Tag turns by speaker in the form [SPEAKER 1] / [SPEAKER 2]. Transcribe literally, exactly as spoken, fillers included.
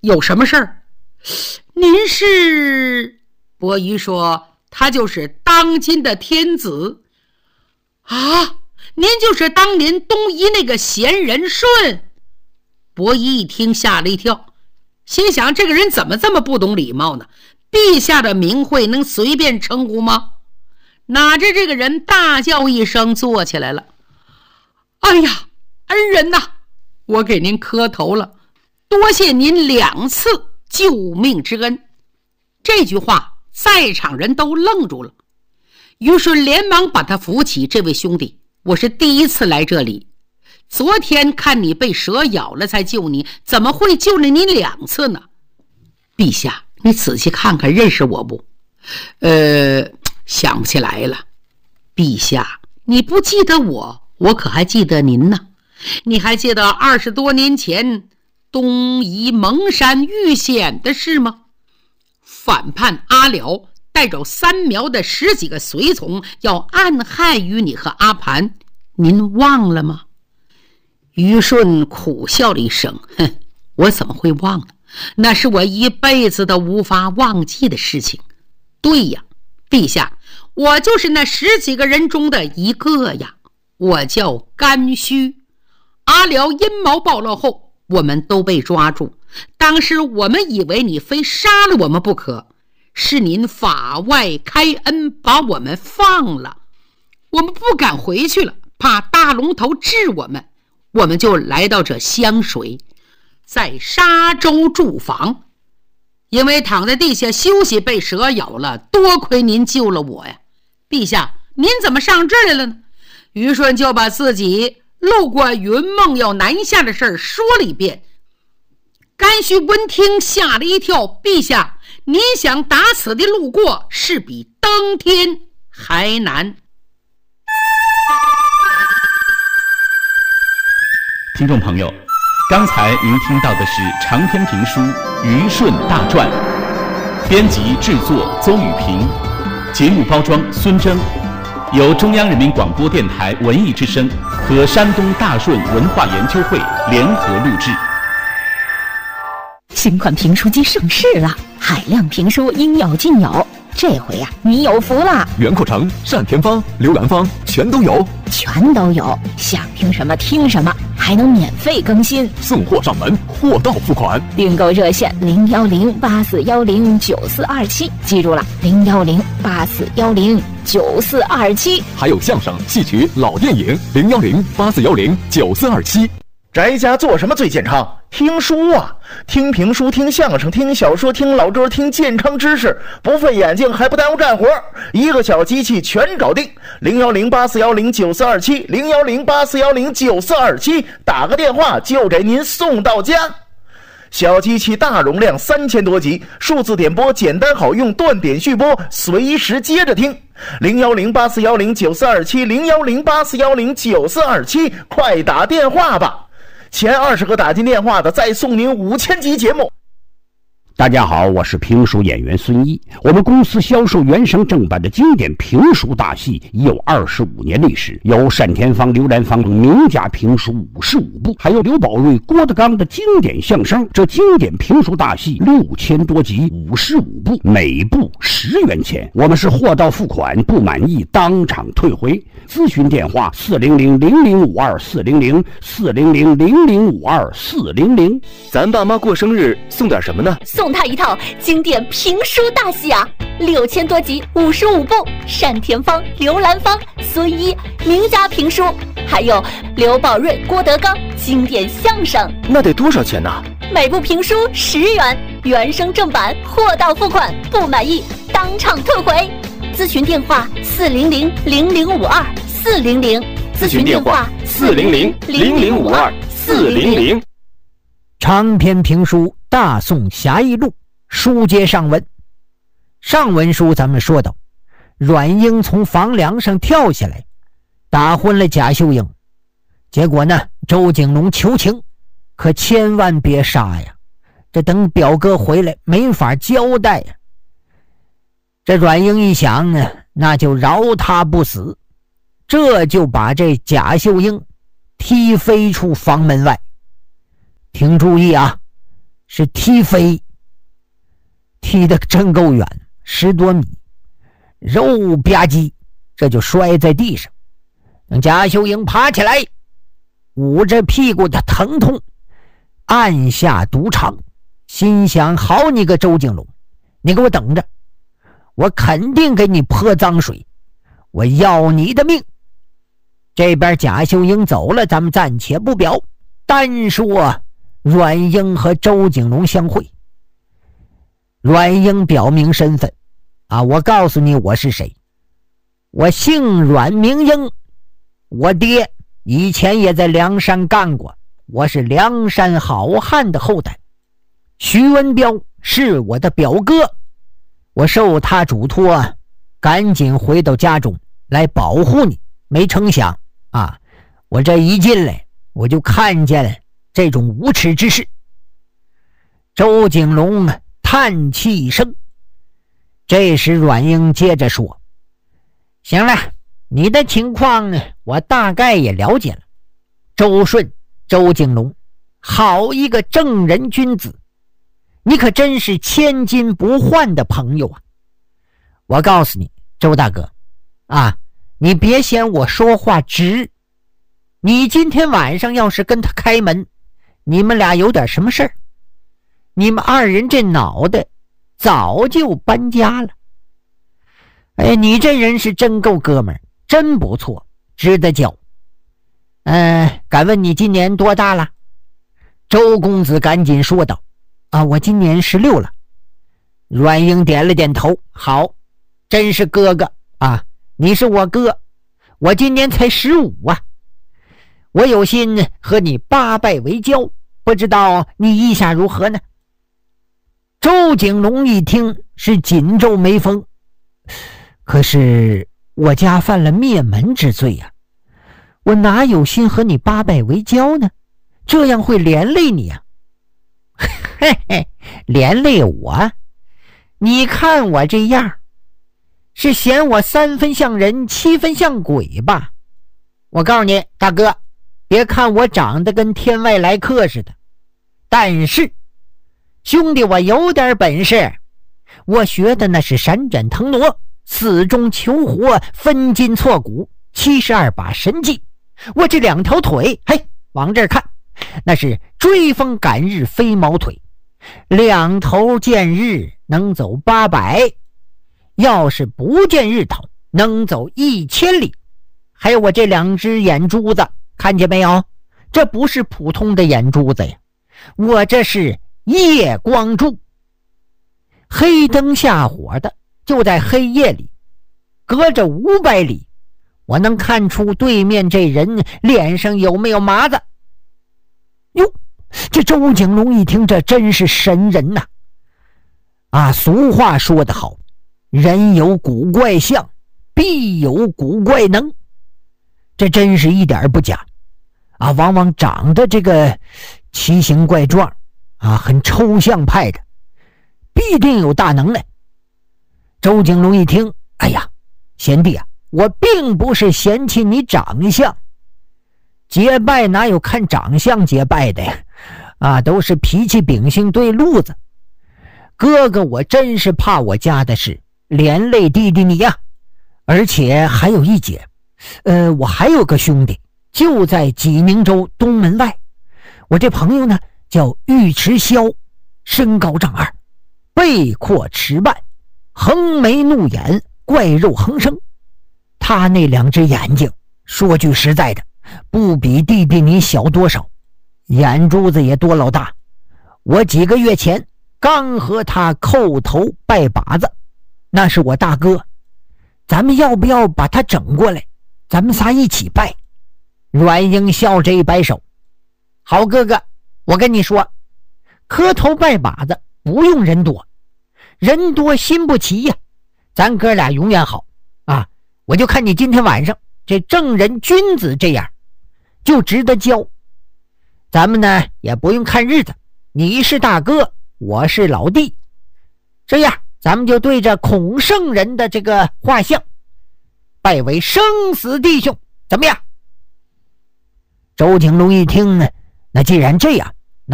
[SPEAKER 1] 有什么事儿？您是？伯夷说，他就是当今的天子。啊，您就是当年东夷那个贤人舜。伯夷一听吓了一跳，心想这个人怎么这么不懂礼貌呢？陛下的名讳能随便称呼吗？哪知这个人大叫一声坐起来了。哎呀，恩人呐，我给您磕头了，多谢您两次救命之恩。这句话在场人都愣住了。于是连忙把他扶起，这位兄弟，我是第一次来这里，昨天看你被蛇咬了才救你，怎么会救了你两次呢？陛下，你仔细看看，认识我不？呃，想不起来了。陛下，你不记得我，我可还记得您呢。你还记得二十多年前东夷蒙山遇险的事吗？反叛阿辽带走三苗的十几个随从，要暗害于你和阿盘，您忘了吗？虞舜苦笑了一声，哼，我怎么会忘了？那是我一辈子都无法忘记的事情。对呀，陛下，我就是那十几个人中的一个呀，我叫甘须。阿辽阴谋暴露后，我们都被抓住，当时我们以为你非杀了我们不可，是您法外开恩把我们放了。我们不敢回去了，怕大龙头治我们，我们就来到这湘水，在沙洲驻防。因为躺在地下休息被蛇咬了，多亏您救了我呀。陛下，您怎么上这儿来了呢？虞舜就把自己路过云梦要南下的事儿说了一遍。甘须闻听吓了一跳，陛下，您想打此的路过，是比登天还难。
[SPEAKER 2] 听众朋友，刚才您听到的是长篇评书《虞舜大传》，编辑制作邹宇平，节目包装孙征，由中央人民广播电台文艺之声和山东大顺文化研究会联合录制。
[SPEAKER 3] 新款评书机上市了，海量评书应有尽有，这回呀、啊，你有福了！
[SPEAKER 4] 袁阔成、单田芳、刘兰芳全都有，
[SPEAKER 3] 全都有，想听什么听什么，还能免费更新，
[SPEAKER 4] 送货上门，货到付款。
[SPEAKER 3] 订购热线零幺零八四幺零九四二七，记住了，零幺零八四幺零九四二七。
[SPEAKER 4] 还有相声、戏曲、老电影，零幺零八四幺零九四二七。
[SPEAKER 5] 宅家做什么最健康？听书啊，听评书，听相声，听小说，听老歌，听健康知识，不费眼睛还不耽误干活，一个小机器全搞定。零幺零八四幺零九四二七，零幺零八四幺零九四二七，打个电话就给您送到家。小机器大容量，三千多集，数字点播简单好用，断点续播，随时接着听。零幺零八四幺零九四二七，零幺零八四幺零九四二七，快打电话吧！前二十个打进电话的再送您五千集节目。
[SPEAKER 6] 大家好，我是评书演员孙一。我们公司销售原声正版的经典评书大戏已有二十五年历史，有单田芳、刘兰芳名家评书五十五部，还有刘宝瑞、郭德纲的经典相声。这经典评书大戏六千多集，五十五部，每部十元钱。我们是货到付款，不满意当场退回。咨询电话四零零零零五二四零零四零零零零五二四零零。
[SPEAKER 7] 咱爸妈过生日送点什么呢？
[SPEAKER 3] 送他一套经典评书大戏啊，六千多集，五十五部，单田芳、刘兰芳、孙一名家评书，还有刘宝瑞、郭德纲经典相声。
[SPEAKER 7] 那得多少钱呢？
[SPEAKER 3] 每部评书十元，原声正版，货到付款，不满意当场退回。咨询电话四零零零零五二四零零，
[SPEAKER 7] 咨询电话四零零零零五二四零零。
[SPEAKER 8] 长篇评书《大宋侠义录》，书接上文。上文书咱们说到，阮英从房梁上跳下来，打昏了贾秀英。结果呢，周景龙求情，可千万别杀呀，这等表哥回来没法交代呀。这阮英一想呢，那就饶他不死，这就把这贾秀英踢飞出房门外。请注意啊， 是踢飞，踢得真够远，十多米，肉吧唧，这就摔在地上。等贾秀英爬起来，捂着屁股的疼痛，按下赌场，心想：好你个周景龙，你给我等着，我肯定给你泼脏水，我要你的命。这边贾秀英走了，咱们暂且不表，单说阮英和周景龙相会。阮英表明身份啊，我告诉你我是谁，我姓阮名英，我爹以前也在梁山干过，我是梁山好汉的后代。徐文彪是我的表哥，我受他嘱托，赶紧回到家中来保护你。没成想啊，我这一进来，我就看见这种无耻之事。周景龙叹气一声。这时阮英接着说：行了，你的情况我大概也了解了。周顺、周景龙，好一个正人君子，你可真是千金不换的朋友啊！我告诉你，周大哥啊，你别嫌我说话直，你今天晚上要是跟他开门，你们俩有点什么事儿，你们二人这脑袋早就搬家了。哎，你这人是真够哥们儿，真不错，值得交。呃，敢问你今年多大了？周公子赶紧说道：啊，我今年十六了。阮英点了点头，好，真是哥哥啊，你是我哥，我今年才十五啊，我有心和你八拜为交，不知道你意下如何呢？周景龙一听是紧皱眉峰，可是我家犯了灭门之罪呀、啊，我哪有心和你八拜为交呢？这样会连累你啊。嘿嘿，连累我？你看我这样，是嫌我三分像人，七分像鬼吧？我告诉你，大哥，别看我长得跟天外来客似的，但是兄弟，我有点本事，我学的那是闪展腾挪、死中求活、分筋错骨、七十二把神技。我这两条腿，嘿，往这儿看，那是追风赶日飞毛腿，两头见日能走八百，要是不见日头能走一千里。还有我这两只眼珠子，看见没有？这不是普通的眼珠子呀，我这是夜光珠，黑灯下火的，就在黑夜里，隔着五百里，我能看出对面这人脸上有没有麻子。哟，这周景龙一听，这真是神人呐！啊，俗话说得好，人有古怪相，必有古怪能，这真是一点不假啊！往往长得这个奇形怪状啊，很抽象派的，必定有大能耐。周景龙一听，哎呀，贤弟啊，我并不是嫌弃你长相，结拜哪有看长相结拜的呀？啊，都是脾气秉性对路子。哥哥，我真是怕我家的事连累弟弟你呀、啊。而且还有一节，呃，我还有个兄弟，就在济宁州东门外。我这朋友呢，叫尉迟霄，身高丈二，背阔齿半，横眉怒眼，怪肉横生。他那两只眼睛，说句实在的，不比弟弟你小多少，眼珠子也多老大。我几个月前刚和他叩头拜把子，那是我大哥，咱们要不要把他整过来，咱们仨一起拜？阮英笑着一摆手，好哥哥，我跟你说，磕头拜把子不用人多，人多心不齐呀、啊，咱哥俩永远好啊！我就看你今天晚上这正人君子这样，就值得交。咱们呢也不用看日子，你是大哥，我是老弟，这样咱们就对着孔圣人的这个画像拜为生死弟兄，怎么样？周景龙一听呢，那既然这样，